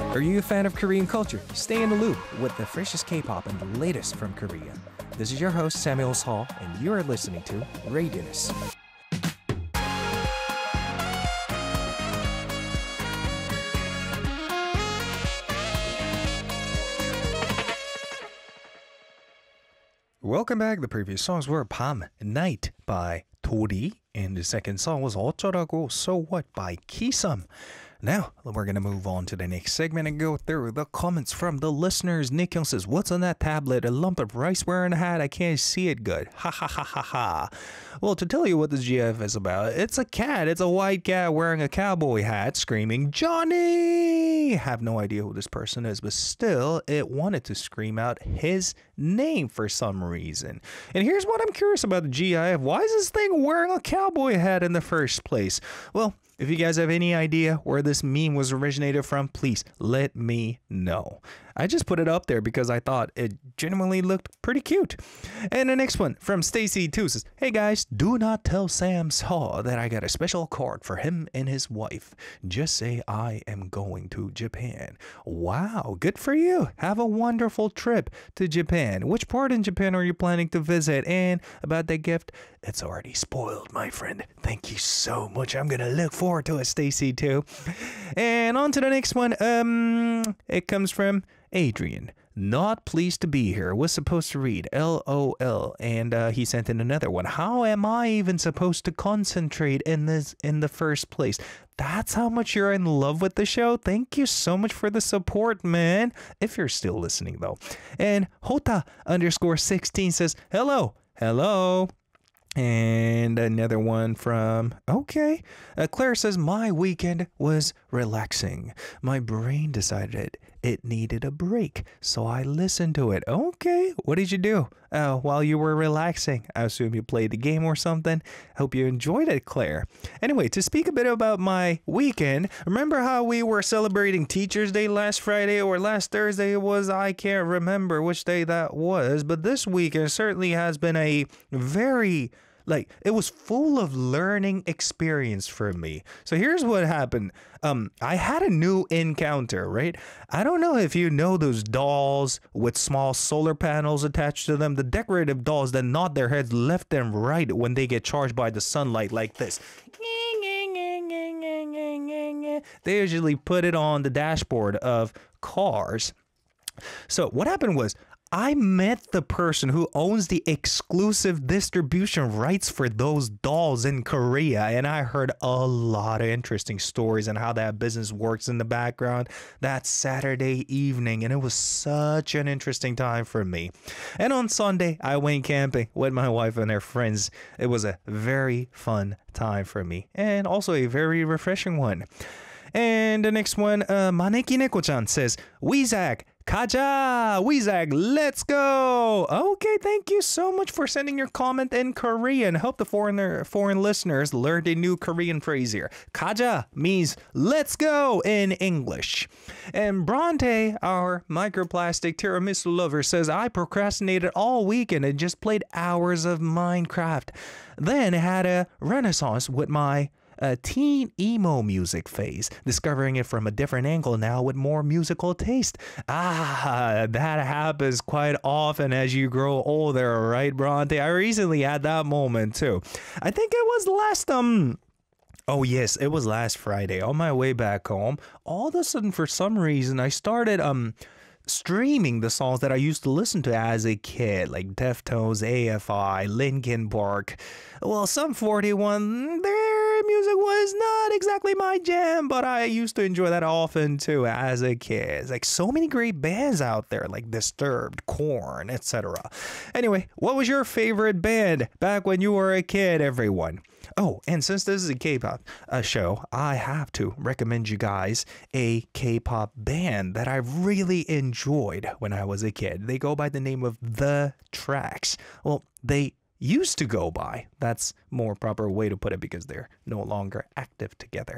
Are you a fan of Korean culture? Stay in the loop with the freshest K-pop and the latest from Korea. This is your host Samuel Hall, and you are listening to Radius. Welcome back. The previous songs were Pam Night by Tori, and the second song was 어쩌라고 So What by Kisum. Now, we're going to move on to the next segment and go through the comments from the listeners. Nick Young says, what's on that tablet? A lump of rice wearing a hat? I can't see it good. Ha ha ha ha ha. Well, to tell you what this GF is about, it's a cat. It's a white cat wearing a cowboy hat screaming, Johnny! Have no idea who this person is, but still, it wanted to scream out his name for some reason. And here's what I'm curious about the GIF. Why is this thing wearing a cowboy hat in the first place? Well, if you guys have any idea where this meme was originated from, please let me know. I just put it up there because I thought it genuinely looked pretty cute. And the next one from Stacy2 says, hey guys, do not tell Sam Saw that I got a special card for him and his wife. Just say I am going to Japan. Wow, good for you. Have a wonderful trip to Japan. Which part in Japan are you planning to visit? And about that gift, it's already spoiled, my friend. Thank you so much. I'm going to look forward to it, Stacy2. And on to the next one. It comes from Adrian. Not pleased to be here. Was supposed to read LOL, and he sent in another one. How am I even supposed to concentrate in the first place? That's how much you're in love with the show. Thank you so much for the support, man. If you're still listening though. And Hota_16 says, hello. And another one from, okay. Claire says, my weekend was relaxing. My brain decided it needed a break, so I listened to it. Okay, what did you do while you were relaxing? I assume you played the game or something. Hope you enjoyed it, Claire. Anyway, to speak a bit about my weekend, remember how we were celebrating Teachers Day last Friday or last Thursday it was? I can't remember which day that was, but this weekend certainly has been a very... it was full of learning experience for me. So here's what happened. I had a new encounter, right? I don't know if you know those dolls with small solar panels attached to them, the decorative dolls that nod their heads left and right when they get charged by the sunlight like this. They usually put it on the dashboard of cars. So what happened was, I met the person who owns the exclusive distribution rights for those dolls in Korea, and I heard a lot of interesting stories on how that business works in the background that Saturday evening, and it was such an interesting time for me. And on Sunday, I went camping with my wife and her friends. It was a very fun time for me, and also a very refreshing one. And the next one, Maneki Neko-chan says, Weezak, Kaja, Weezak, let's go. Okay, thank you so much for sending your comment in Korean. Hope the foreign listeners learned a new Korean phrase here. Kaja means let's go in English. And Bronte, our microplastic tiramisu lover, says, I procrastinated all weekend and just played hours of Minecraft. Then had a renaissance with my teen emo music phase, discovering it from a different angle now with more musical taste. That happens quite often as you grow older, right, Bronte? I recently had that moment too. I think it was last oh yes, it was last Friday on my way back home. All of a sudden, for some reason, I started streaming the songs that I used to listen to as a kid, like Deftones, AFI, Linkin Park. Well, Sum 41, their music was not exactly my jam, but I used to enjoy that often too as a kid. It's like so many great bands out there, like Disturbed, Korn, etc. Anyway, what was your favorite band back when you were a kid, everyone? Oh, and since this is a K-pop show, I have to recommend you guys a K-pop band that I really enjoyed when I was a kid. They go by the name of The Tracks. Well, they used to go by. That's more proper way to put it because they're no longer active together.